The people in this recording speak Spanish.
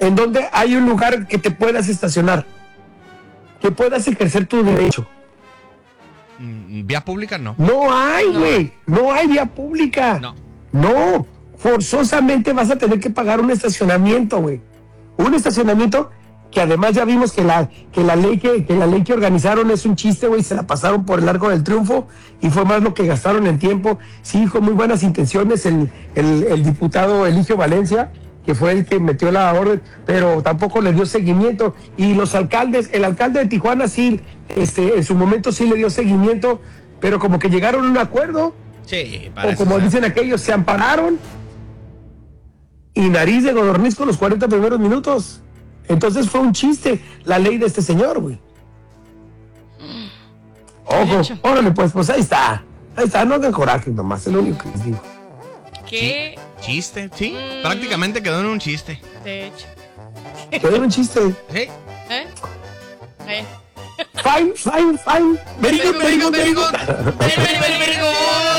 en donde hay un lugar que te puedas estacionar, que puedas ejercer tu derecho. ¿Vía pública? No. No hay, güey. No hay vía pública. No. Forzosamente vas a tener que pagar un estacionamiento, güey. Un estacionamiento que además ya vimos que la ley que organizaron es un chiste, güey. Se la pasaron por el Arco del Triunfo y fue más lo que gastaron en tiempo. Sí, con muy buenas intenciones el diputado Eligio Valencia, que fue el que metió la orden, pero tampoco le dio seguimiento. Y los alcaldes, el alcalde de Tijuana sí, en su momento sí le dio seguimiento, pero como que llegaron a un acuerdo, Sí, o como dicen aquellos, se ampararon y nariz de codorniz con los 40 primeros minutos. Entonces fue un chiste la ley de este señor, güey. Ojo, órale, pues ahí está, no den coraje nomás, es lo único que les digo. ¿Qué? Chiste, sí, prácticamente quedó en un chiste. De hecho. Quedó en un chiste. Sí. Fine. Very good. Very good.